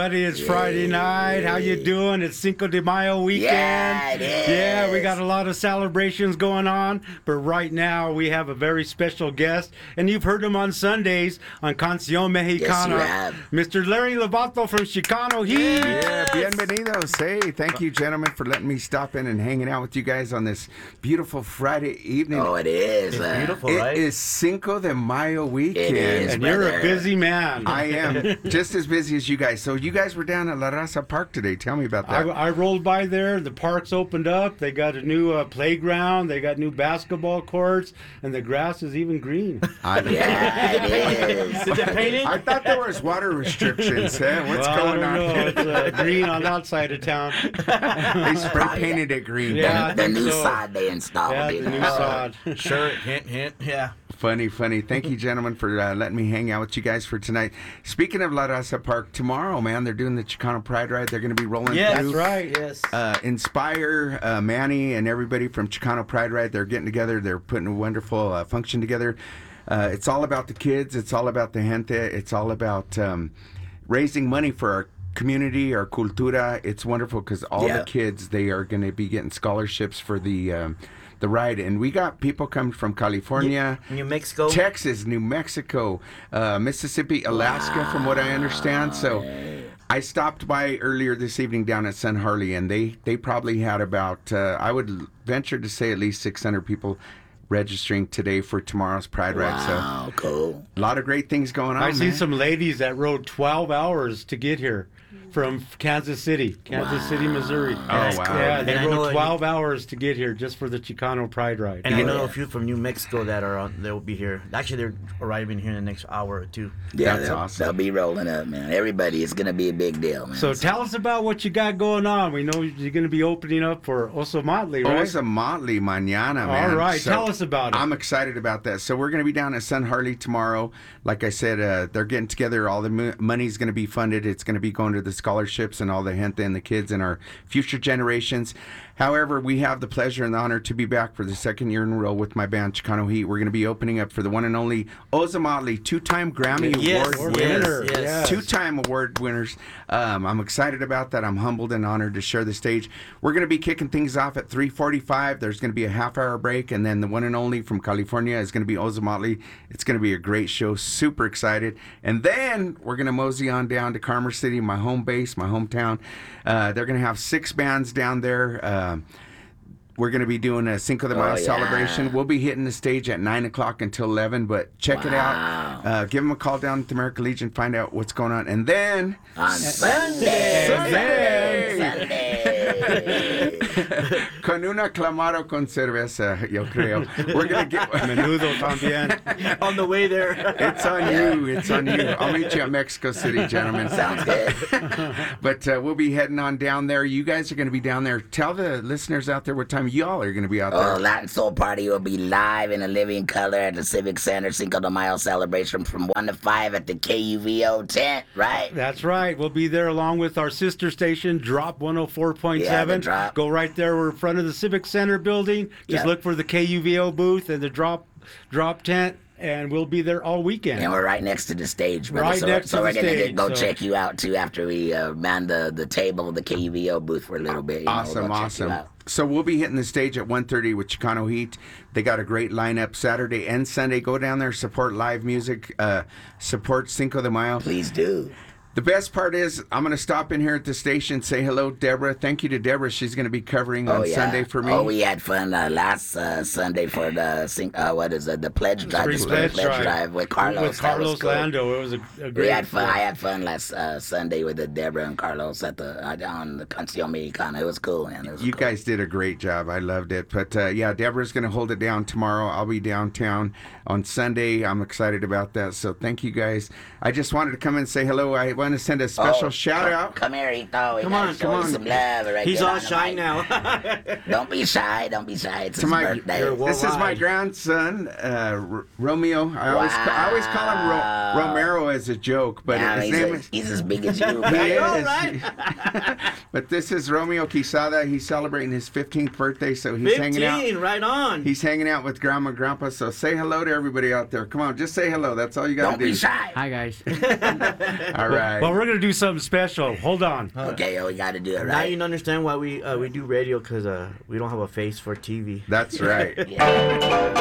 everybody. It's Friday night. How you doing? It's Cinco de Mayo weekend. Yeah, it is. Yeah, we got a lot of celebrations going on. But right now, we have a very special guest. And you've heard him on Sundays on Canción Mexicana. Yes, you have. Mr. Larry Lovato from Chicano Heat. Yeah, bienvenidos. Hey, thank you, gentlemen, for letting me stop in and hanging out with you guys on this beautiful Friday evening. Oh, it is. It's beautiful, right? It is Cinco de Mayo weekend. It is. And you're brother. a busy man. I am just as busy as you guys. So you guys were down at La Raza Park today. Tell me about that. I rolled by there. The park's opened up. They got a new playground. They got new basketball courts. And the grass is even green. Yeah, it is. Is it painted? I thought there was water restrictions. What's Well, going I on? don't know. It's green on that side of town. They spray painted it green. Yeah. I The think new so. sod they installed. Yeah, you the new know. sod. Sure, hint, yeah. Funny. Thank you, gentlemen, for letting me hang out with you guys for tonight. Speaking of La Raza Park, tomorrow, man, they're doing the Chicano Pride Ride. They're going to be rolling Yes. through. That's right. Yes. Inspire, Manny, and everybody from Chicano Pride Ride. They're getting together. They're putting a wonderful function together. It's all about the kids. It's all about the gente. It's all about raising money for our community, our cultura. It's wonderful because all Yeah. the kids, they are going to be getting scholarships for the ride. And we got people coming from California, New Mexico. Texas, New Mexico, Mississippi, Alaska, from what I understand. So I stopped by earlier this evening down at Sun Harley, and they probably had about, I would venture to say, at least 600 people registering today for tomorrow's Pride Ride. Wow, cool. So a lot of great things going on, I see man. some ladies that rode 12 hours to get here from Kansas City, Missouri. Oh, wow. Yeah, they And I know rode 12 hours to get here just for the Chicano Pride Ride. And I Yeah. know a few from New Mexico that are on. They'll be here. Actually, they're arriving here in the next hour or two. Yeah, That's they'll, awesome. they'll be rolling up, man. Everybody, it's going to be a big deal, man. So tell us about what you got going on. We know you're going to be opening up for Oso Motley, right? Osa Motley mañana, man. All right, tell us about it. I'm excited about that. So we're going to be down at Sun Harley tomorrow. Like I said, they're getting together. All the money's going to be funded. It's going to be going to the scholarships and all the gente and the kids and our future generations. However, we have the pleasure and the honor to be back for the second year in a row with my band Chicano Heat. We're going to be opening up for the one and only Osa Motley, two-time Grammy Yes, Award yes, winner. yes. Two-time award winners. I'm excited about that. I'm humbled and honored to share the stage. We're going to be kicking things off at 3:45. There's going to be a half-hour break, and then the one and only from California is going to be Osa Motley. It's going to be a great show. Super excited. And then we're going to mosey on down to Carmer City, my home base, my hometown. They're going to have 6 bands down there. We're going to be doing a Cinco de Mayo yeah. celebration. We'll be hitting the stage at 9 o'clock until 11, but check it out. Give them a call down at the American Legion, find out what's going on. And then... On Sunday. Con una clamaro con cerveza, yo creo. We're going to get... Menudo también. On the way there. It's on you. It's on you. I'll meet you at Mexico City, gentlemen. Sounds good. But we'll be heading on down there. You guys are going to be down there. Tell the listeners out there what time y'all are going to be out Oh, there. Latin Soul Party will be live in a living color at the Civic Center Cinco de Mayo celebration from 1 to 5 at the KUVO tent, right? That's right. We'll be there along with our sister station, Drop 104.7. Yeah, the Drop. Go right there. We're in front of the Civic Center building. Just Yep. look for the KUVO booth and the Drop tent, and we'll be there all weekend. And we're right next to the stage, brother. Right so, next so to we're the gonna stage, go so- check you out too after we man the table, the KUVO booth for a little bit. You know, we'll go check you out. So we'll be hitting the stage at 1:30 with Chicano Heat. They got a great lineup Saturday and Sunday. Go down there, support live music, support Cinco de Mayo. Please do. The best part is I'm going to stop in here at the station, say hello, Deborah. Thank you to Deborah. She's going to be covering on Sunday for me. Oh, we had fun last Sunday for the the pledge drive, the Spring pledge Pledge drive with Carlos. With That was Carlos cool. Lando. It was a great... We had fun. I had fun last Sunday with Deborah and Carlos at on the Canción Mexicana. It was cool, man. It was You cool. guys did a great job. I loved it. But yeah, Deborah's going to hold it down tomorrow. I'll be downtown on Sunday. I'm excited about that. So thank you guys. I just wanted to come and say hello. I want to send a special shout out. Come here, Ito. We Come gotta on, show come you on. some love. Right He's there all on the shy mic. now. Don't be shy. Don't be shy. It's To his my- birthday. You're This is my worldwide. grandson, Romeo. I always call him Romero as a joke, but Yeah, his name is... he's as big as you. He man. is. All right. But this is Romeo Quisada. He's celebrating his 15th birthday, so he's hanging out. 15, right on. He's hanging out with Grandma and Grandpa, so say hello to everybody out there. Come on, just say hello. That's all you got Don't to do. be shy. Hi, guys. All right. right. Well, we're gonna do something special. Hold on. Okay, we got to do it Now right. you understand why we do radio, because we don't have a face for TV. That's right. Yeah.